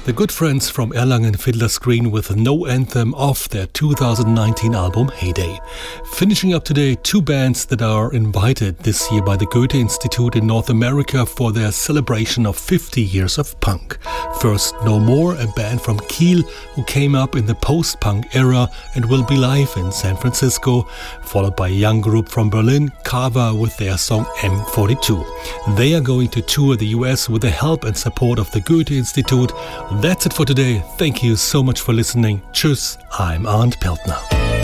The good friends from Erlangen Fiddler's Green with No Anthem off their 2019 album Heyday. Finishing up today, two bands that are invited this year by the Goethe Institute in North America for their celebration of 50 years of punk. First, No More, a band from Kiel who came up in the post-punk era and will be live in San Francisco, followed by a young group from Berlin, Kava, with their song M42. They are going to tour the US with the help and support of the Goethe Institute. That's it for today. Thank you so much for listening. Tschüss, I'm Arndt Peltner.